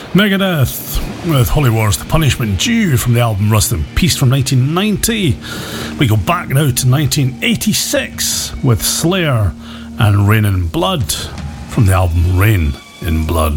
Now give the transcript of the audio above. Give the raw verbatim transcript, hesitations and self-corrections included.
Megadeth with Holy Wars, The Punishment Due from the album Rust in Peace from nineteen ninety. We go back now to nineteen eighty-six with Slayer and Rain in Blood from the album Rain in Blood.